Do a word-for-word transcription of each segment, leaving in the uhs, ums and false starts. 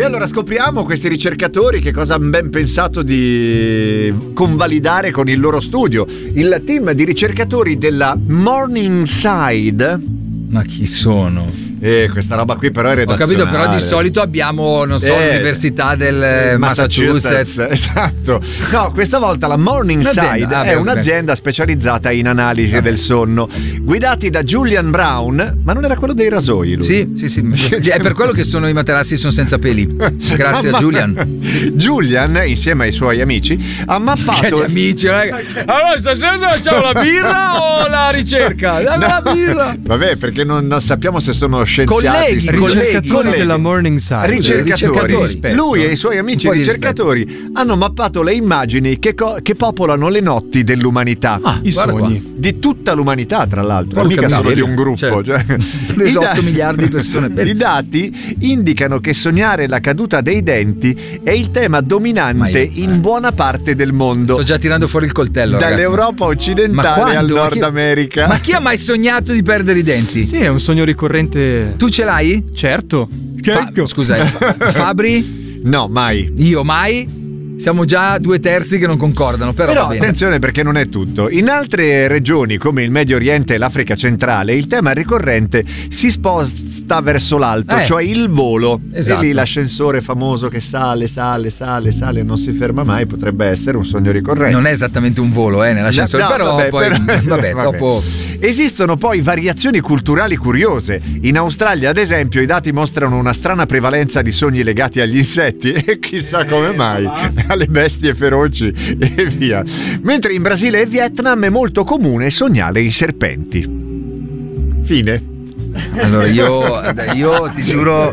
allora scopriamo questi ricercatori che cosa hanno ben pensato di convalidare con il loro studio. Il team di ricercatori della Morningside. Ma chi sono? Eh, questa roba qui però è redazionale. Ho capito, però di solito abbiamo, non so, eh, l'università del Massachusetts. Massachusetts. Esatto. No, questa volta la Morningside un'azienda. Ah, è beh, un'azienda beh. specializzata in analisi ah, del sonno, guidati da Julian Brown, ma non era quello dei rasoi lui? Sì, sì, sì. È per quello che sono i materassi sono senza peli. Grazie a Julian. Julian, insieme ai suoi amici, ha mappato che amici, ragazzi. Allora stasera facciamo la birra o la ricerca? Dammi no. la birra. Vabbè, perché non, non sappiamo se sono scienziati, colleghi, ricercatori colleghi. della Morningside, ricercatori. ricercatori. Lui e i suoi amici ricercatori rispetto. hanno mappato le immagini che, co- che popolano le notti dell'umanità. Ah, i sogni qua. Di tutta l'umanità, tra l'altro, mica solo di un gruppo. Cioè. Cioè. Preso da- otto miliardi di persone. I dati indicano che sognare la caduta dei denti è il tema dominante io, in buona parte del mondo. Sto già tirando fuori il coltello, dall'Europa ragazzi. occidentale al Nord chi... America. Ma chi ha mai sognato di perdere i denti? Sì, è un sogno ricorrente. Tu ce l'hai? Certo. Fa- scusa, Fa- Fabri? No, mai. Io mai? Siamo già due terzi che non concordano, però, però va bene. Attenzione, perché non è tutto. In altre regioni come il Medio Oriente e l'Africa centrale il tema ricorrente si sposta verso l'alto, eh, cioè il volo. Esatto. E lì l'ascensore famoso che sale, sale, sale, sale, non si ferma mai, potrebbe essere un sogno ricorrente. Non è esattamente un volo, eh, nell'ascensore, no, però vabbè, poi però, vabbè, vabbè. dopo Esistono poi variazioni culturali curiose. In Australia, ad esempio, i dati mostrano una strana prevalenza di sogni legati agli insetti e chissà come mai, alle bestie feroci e via. Mentre in Brasile e Vietnam è molto comune sognare i serpenti. Fine. Allora io, io ti giuro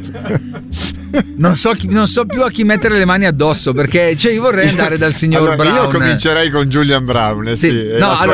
non so, chi, non so più a chi mettere le mani addosso, perché cioè io vorrei andare dal signor allora, Brown. Io comincerei con Julian Brown, sì, sì. No, allora